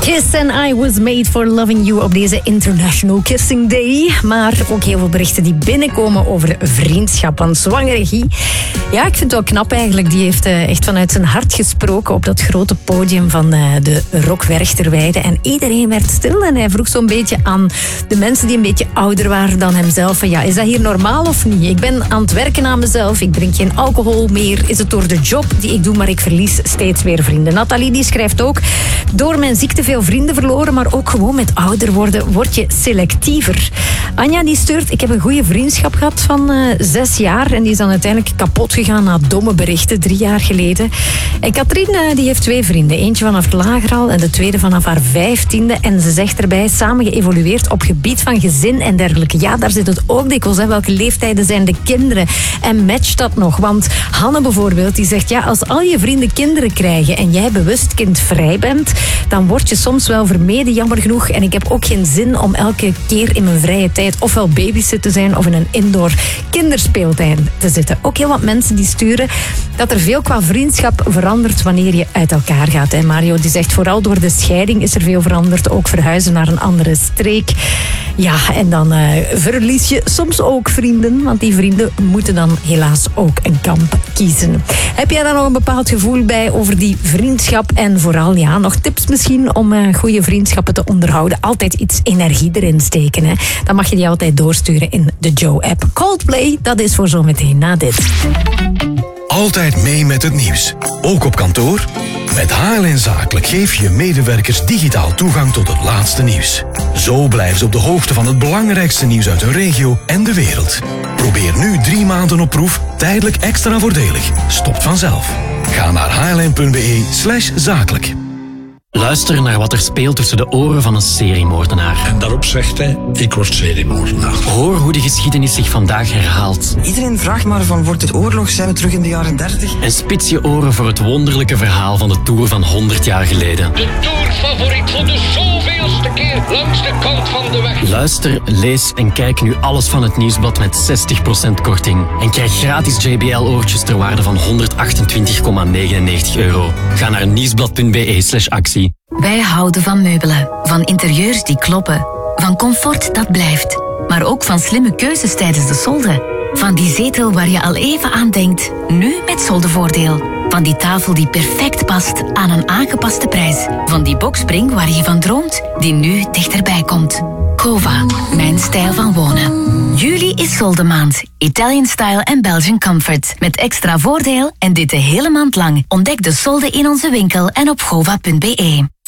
Kiss and I was made for loving you op deze International Kissing Day. Maar ook heel veel berichten die binnenkomen over vriendschap. Want zwangere Guy, ja, ik vind het wel knap eigenlijk. Die heeft echt vanuit zijn hart gesproken op dat grote podium van de Rock Werchterweide. En iedereen werd stil en hij vroeg zo'n beetje aan de mensen die een beetje ouder waren dan hemzelf. Van, ja, is dat hier normaal of niet? Ik ben aan het werken aan mezelf. Ik drink geen alcohol meer. Is het door de job die ik doe, maar ik verlies steeds weer vrienden. Nathalie die schrijft ook: door mijn ziekte veel vrienden verloren, maar ook gewoon met ouder worden word je selectiever. Anja die stuurt: ik heb een goede vriendschap gehad van 6 jaar en die is dan uiteindelijk kapot gegaan na domme berichten 3 jaar geleden. En Katrien die heeft 2 vrienden. Eentje vanaf het lager al en de tweede vanaf haar 15e. En ze zegt erbij: samen geëvolueerd op gebied van gezin en dergelijke. Ja, daar zit het ook dikwijls. Welke leeftijden zijn de kinderen? En matcht dat nog? Want Hanne bijvoorbeeld, die zegt: ja, als al je vrienden kinderen krijgen en jij bewust kindvrij bent, dan word je soms wel vermeden, jammer genoeg. En ik heb ook geen zin om elke keer in mijn vrije tijd ofwel babysit te zijn of in een indoor kinderspeeltuin te zitten. Ook heel wat mensen die sturen dat er veel qua vriendschap verandert wanneer je uit elkaar gaat. En Mario die zegt: vooral door de scheiding is er veel veranderd. Ook verhuizen naar een andere streek. Ja, en dan verlies je soms ook vrienden, want die vrienden moeten dan helaas ook een kamp kiezen. Heb jij daar nog een bepaald gevoel bij over die vriendschap? En vooral, ja, nog tips misschien om goede vriendschappen te onderhouden. Altijd iets energie erin steken, hè. Dan mag je die altijd doorsturen in de Joe-app. Coldplay, dat is voor zometeen na dit. Altijd mee met het nieuws. Ook op kantoor? Met HLN Zakelijk geef je medewerkers digitaal toegang tot het laatste nieuws. Zo blijven ze op de hoogte van het belangrijkste nieuws uit hun regio en de wereld. Probeer nu 3 maanden op proef, tijdelijk extra voordelig. Stopt vanzelf. Ga naar hln.be/zakelijk. Luister naar wat er speelt tussen de oren van een seriemoordenaar. En daarop zegt hij: ik word seriemoordenaar. Hoor hoe de geschiedenis zich vandaag herhaalt. Iedereen vraagt maar van: wordt het oorlog? Zijn we terug in de jaren 30? En spits je oren voor het wonderlijke verhaal van de Tour van 100 jaar geleden. De Tourfavoriet voor de zoveelste keer langs de kant van de weg. Luister, lees en kijk nu alles van het Nieuwsblad met 60% korting. En krijg gratis JBL-oortjes ter waarde van €128,99. Ga naar nieuwsblad.be/actie. Wij houden van meubelen, van interieurs die kloppen, van comfort dat blijft, maar ook van slimme keuzes tijdens de solde. Van die zetel waar je al even aan denkt, nu met soldevoordeel. Van die tafel die perfect past aan een aangepaste prijs. Van die boxspring waar je van droomt, die nu dichterbij komt. Cova, mijn stijl van wonen. Juli is soldemaand. Italian Style en Belgian Comfort. Met extra voordeel en dit de hele maand lang. Ontdek de solden in onze winkel en op gova.be.